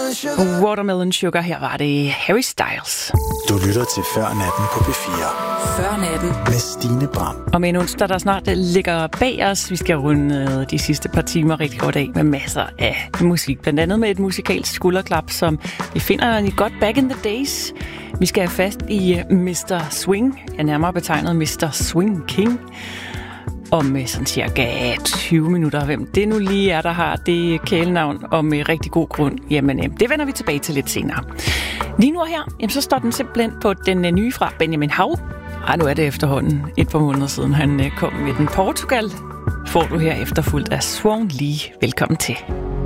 Watermelon Sugar, her var det Harry Styles. Du lytter til Før Natten på P4. Før Natten med Stine Bram. Og med en onsdag, der snart ligger bag os. Vi skal runde de sidste par timer rigtig godt af med masser af musik. Blandt andet med et musikalsk skulderklap, som vi finder i godt back in the days. Vi skal have fast i Mr. Swing. Jeg nærmere betegnet Mr. Swing King. Om sådan cirka 20 minutter. Hvem det nu lige er, der har det kælenavn, og med rigtig god grund, jamen det vender vi tilbage til lidt senere. Lige nu her, jamen, så står den simpelthen på den nye fra Benjamin Hav. Nu er det efterhånden et par måneder siden, han kom med den. Portugal får du her efterfulgt af Swan Lee. Velkommen til.